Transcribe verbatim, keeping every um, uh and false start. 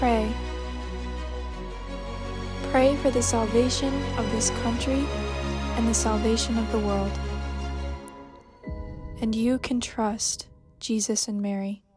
Pray. Pray for the salvation of this country and the salvation of the world. And you can trust Jesus and Mary.